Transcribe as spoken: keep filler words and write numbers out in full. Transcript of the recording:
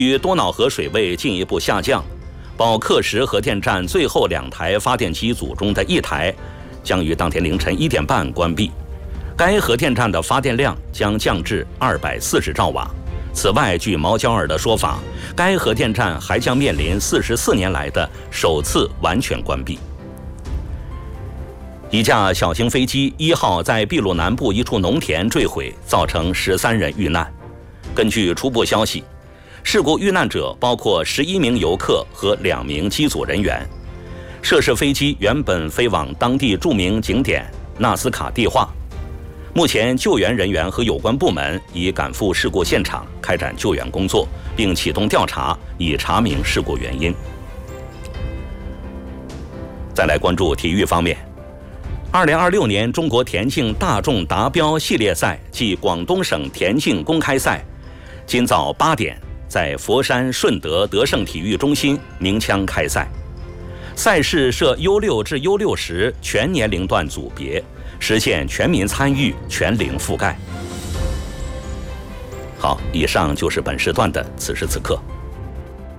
与多瑙河水位进一步下降，宝克什核电站最后两台发电机组中的一台将于当天凌晨一点半关闭。该核电站的发电量将降至二百四十兆瓦。此外，据毛焦尔的说法，该核电站还将面临四十四年来的首次完全关闭。一架小型飞机一号在秘鲁南部一处农田坠毁，造成十三人遇难。根据初步消息，事故遇难者包括十一名游客和两名机组人员。涉事飞机原本飞往当地著名景点纳斯卡蒂化。目前，救援人员和有关部门已赶赴事故现场开展救援工作，并启动调查，以查明事故原因。再来关注体育方面，二零二六年中国田径大众达标系列赛暨广东省田径公开赛，今早八点在佛山顺德德胜体育中心鸣枪开赛。赛事设 U 六 至 U 六十 全年龄段组别，实现全民参与、全龄覆盖。好，以上就是本时段的此时此刻。